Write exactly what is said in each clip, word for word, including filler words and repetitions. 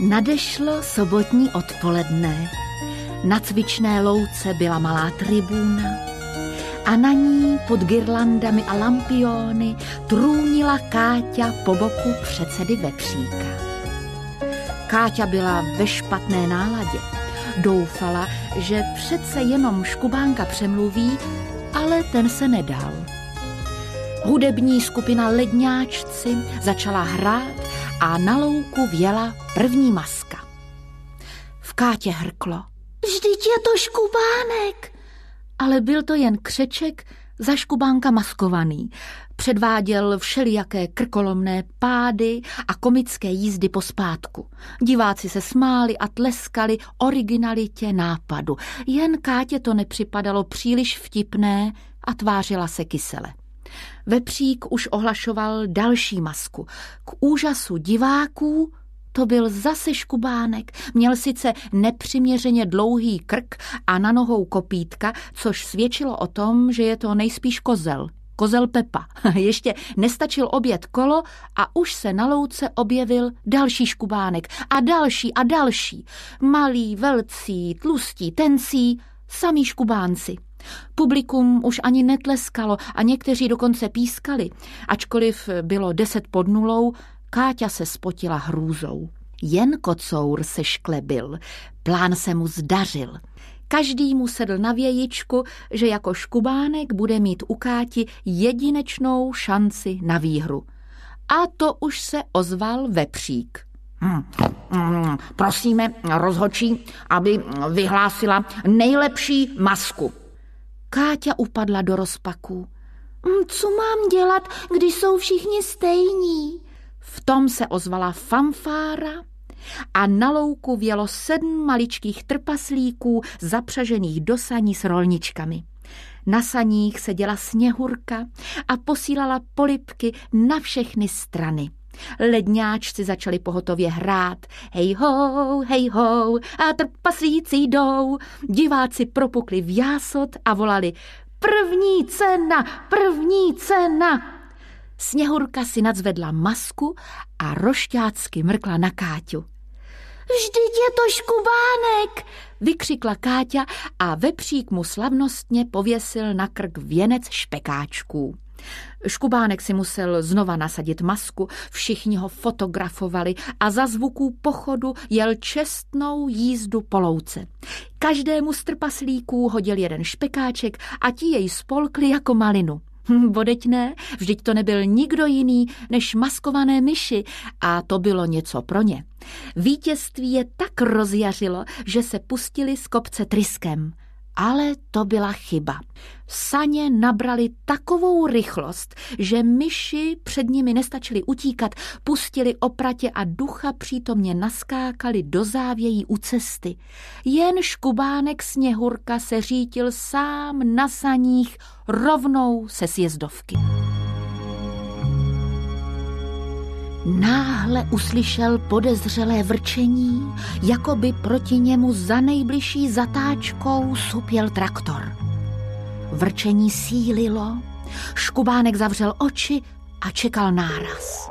Nadešlo sobotní odpoledne. Na cvičné louce byla malá tribúna a na ní pod girlandami a lampiony trůnila Káťa po boku předsedy Vepříka. Káťa byla ve špatné náladě. Doufala, že přece jenom Škubánka přemluví, ale ten se nedal. Hudební skupina Ledňáčci začala hrát a na louku vjela první maska. V Kátě hrklo: Vždyť je to Škubánek! Ale byl to jen křeček za Škubánka maskovaný. Předváděl všelijaké krkolomné pády a komické jízdy pospátku. Diváci se smáli a tleskali originalitě nápadu. Jen Kátě to nepřipadalo příliš vtipné a tvářila se kysele. Vepřík už ohlašoval další masku. K úžasu diváků to byl zase Škubánek. Měl sice nepřiměřeně dlouhý krk a na nohou kopítka, což svědčilo o tom, že je to nejspíš kozel. Kozel Pepa. Ještě nestačil objet kolo a už se na louce objevil další Škubánek a další a další. Malí, velcí, tlustí, tencí, samí Škubánci. Publikum už ani netleskalo a někteří dokonce pískali. Ačkoliv bylo deset pod nulou, Káťa se spotila hrůzou. Jen kocour se šklebil, plán se mu zdařil. Každý mu sedl na vějičku, že jako Škubánek bude mít u Káti jedinečnou šanci na výhru. A to už se ozval Vepřík. Hmm, hmm, prosíme rozhodčí, aby vyhlásila nejlepší masku. Káťa upadla do rozpaků. Co mám dělat, když jsou všichni stejní? V tom se ozvala fanfára a na louku vjelo sedm maličkých trpaslíků zapřažených do saní s rolničkami. Na saních seděla Sněhurka a posílala polibky na všechny strany. Ledňáčci začali pohotově hrát. Hej ho, hej ho, a trpaslíci jdou. Diváci propukli v jásot a volali: První cena, první cena. Sněhurka si nadzvedla masku a rošťácky mrkla na Káťu. Vždyť je to Škubánek, vykřikla Káťa a Vepřík mu slavnostně pověsil na krk věnec špekáčků. Škubánek si musel znova nasadit masku, všichni ho fotografovali a za zvuků pochodu jel čestnou jízdu po louce. Každému z trpaslíků hodil jeden špekáček a ti jej spolkli jako malinu. Bodeť ne, vždyť to nebyl nikdo jiný než maskované myši a to bylo něco pro ně. Vítězství je tak rozjařilo, že se pustili z kopce tryskem. Ale to byla chyba. Saně nabrali takovou rychlost, že myši před nimi nestačili utíkat, pustili opratě a ducha přítomně naskákali do závějí u cesty. Jen Škubánek Sněhurka se řítil sám na saních rovnou se sjezdovky. Náhle uslyšel podezřelé vrčení, jako by proti němu za nejbližší zatáčkou supěl traktor. Vrčení sílilo, Škubánek zavřel oči a čekal náraz.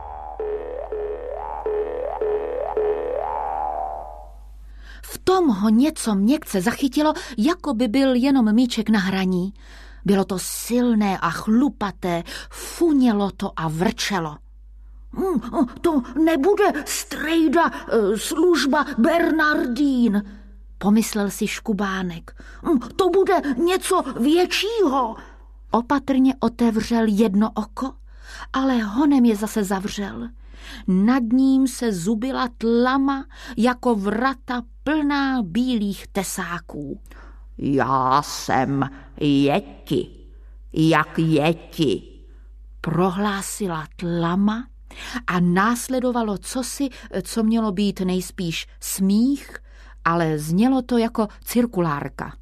V tom ho něco měkce zachytilo, jako by byl jenom míček na hraní. Bylo to silné a chlupaté, funělo to a vrčelo. Hmm, to nebude strejda, služba Bernardín, pomyslel si Škubánek. Hmm, to bude něco většího. Opatrně otevřel jedno oko, ale honem je zase zavřel. Nad ním se zubila tlama jako vrata plná bílých tesáků. Já jsem Jeti, jak Jeti, prohlásila tlama a následovalo cosi, co mělo být nejspíš smích, ale znělo to jako cirkulárka.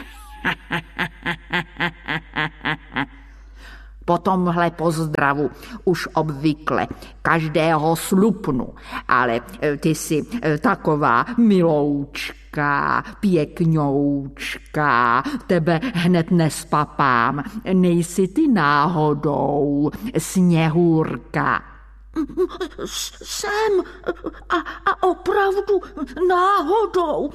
Po tomhle pozdravu už obvykle každého slupnu, ale ty jsi taková miloučka, pěkňoučka, tebe hned nespapám, nejsi ty náhodou Sněhurka. Jsem a, a opravdu náhodou.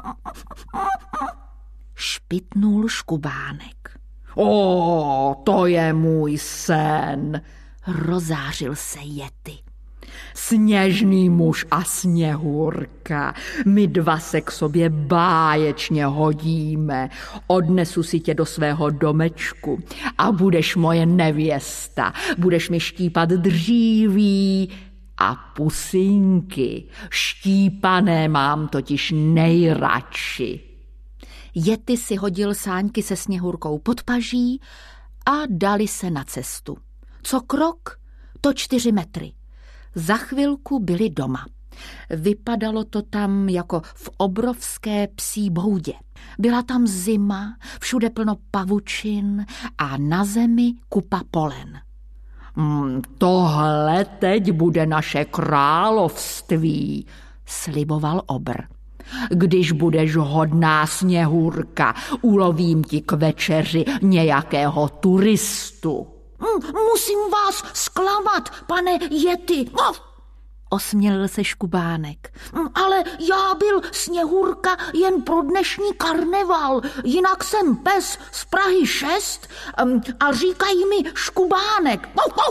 Špitnul Škubánek. O, to je můj sen, rozářil se Yeti. Sněžný muž a Sněhurka, my dva se k sobě báječně hodíme. Odnesu si tě do svého domečku a budeš moje nevěsta. Budeš mi štípat dříví a pusinky. Štípané mám totiž nejradši. Yeti si hodil sáňky se Sněhurkou pod paží a dali se na cestu. Co krok, to čtyři metry. Za chvilku byli doma. Vypadalo to tam jako v obrovské psí boudě. Byla tam zima, všude plno pavučin a na zemi kupa polen. Mm, tohle teď bude naše království, sliboval obr. Když budeš hodná Sněhurka, ulovím ti k večeři nějakého turistu. Musím vás zklamat, pane Yeti. Osmělil se Škubánek. Ale já byl Sněhurka jen pro dnešní karneval, jinak jsem pes z Prahy šest a říkají mi Škubánek.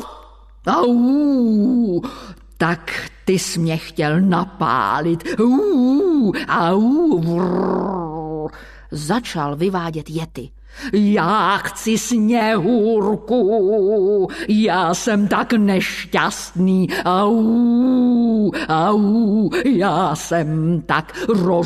Au, tak ty jsi mě chtěl napálit. Au, au, začal vyvádět Yeti. Já chci Sněhurku, já jsem tak nešťastný, au, au, já jsem tak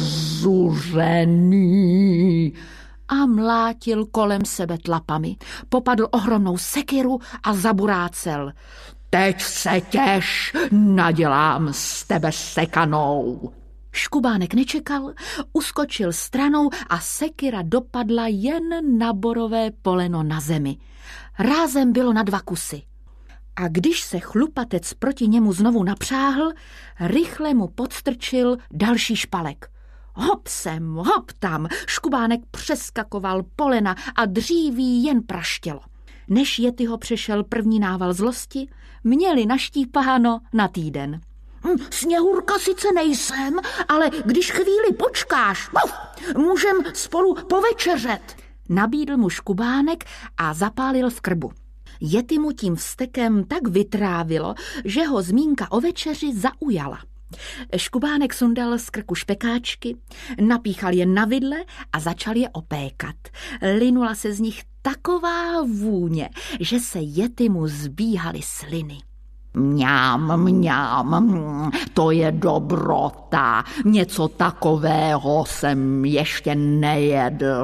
rozuřený. A mlátil kolem sebe tlapami, popadl ohromnou sekiru a zaburácel. Teď se těš, nadělám z tebe sekanou. Škubánek nečekal, uskočil stranou a sekira dopadla jen na borové poleno na zemi. Rázem bylo na dva kusy. A když se chlupatec proti němu znovu napřáhl, rychle mu podstrčil další špalek. Hop sem, hop tam, Škubánek přeskakoval polena a dříví jen praštělo. Než Yeti ho přešel první nával zlosti, měli naštípáno na týden. Sněhurka sice nejsem, ale když chvíli počkáš, můžem spolu povečeřet. Nabídl mu Škubánek a zapálil v krbu. Yeti mu tím vztekem tak vytrávilo, že ho zmínka o večeři zaujala. Škubánek sundal z krku špekáčky, napíchal je na vidle a začal je opékat. Linula se z nich taková vůně, že se Yetimu zbíhaly sliny. Mňám, mňám, to je dobrota, něco takového jsem ještě nejedl.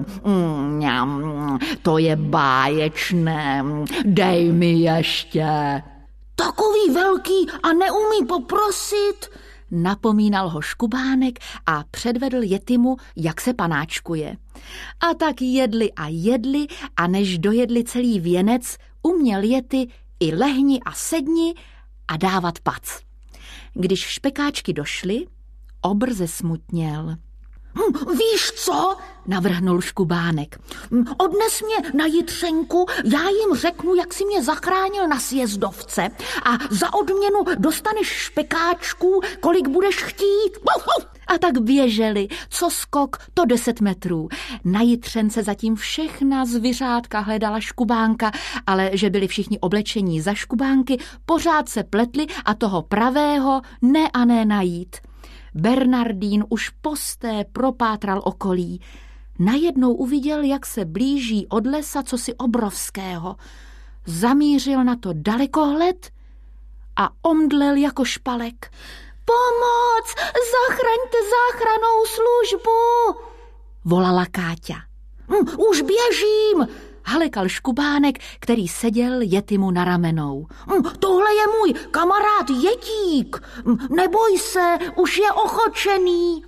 Mňám, to je báječné, dej mi ještě. Takový velký a neumí poprosit, napomínal ho Škubánek a předvedl Yetimu, jak se panáčkuje. A tak jedli a jedli a než dojedli celý věnec, uměl Yeti i lehni a sedni a dávat pac. Když špekáčky došly, obr zesmutněl. Hm, víš co? Navrhnul Škubánek. Odnes mě na Jitřenku, já jim řeknu, jak si mě zachránil na sjezdovce a za odměnu dostaneš špekáčků, kolik budeš chtít. A tak běželi, co skok, to deset metrů. Na Jitřence zatím všechna zvířátka hledala Škubánka, ale že byli všichni oblečení za Škubánky, pořád se pletli a toho pravého ne a ne najít. Bernardín už posté propátral okolí. Najednou uviděl, jak se blíží od lesa cosi obrovského. Zamířil na to dalekohled a omdlel jako špalek. Pomoc! Zachraňte záchrannou službu! Volala Káťa. Hm, už běžím! Halekal Škubánek, který seděl Yetimu na ramenou. Hm, tohle je můj kamarád Jetík. Hm, neboj se, už je ochočený.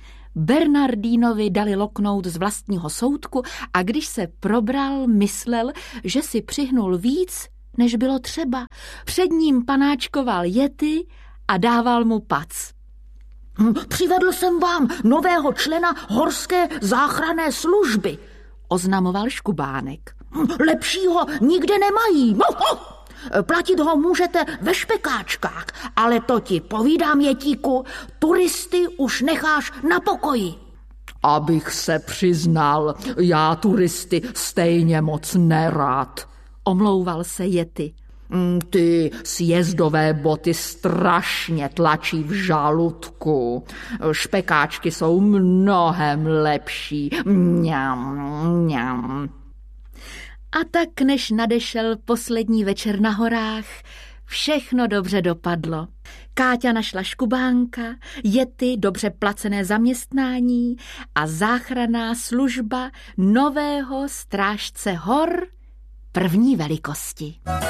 Bernardínovi dali loknout z vlastního soudku a když se probral, myslel, že si přihnul víc, než bylo třeba. Před ním panáčkoval Yeti a dával mu pac. Hm, přivedl jsem vám nového člena horské záchranné služby, oznamoval Škubánek. Hm, lepšího nikde nemají. Platit ho můžete ve špekáčkách, ale to ti povídám, Jetíku, turisty už necháš na pokoji. Abych se přiznal, já turisty stejně moc nerád, omlouval se Yeti. Ty sjezdové boty strašně tlačí v žaludku. Špekáčky jsou mnohem lepší. Mňam, mňam. A tak, než nadešel poslední večer na horách, všechno dobře dopadlo. Káťa našla škubánka, Yeti dobře placené zaměstnání a záchranná služba nového strážce hor první velikosti.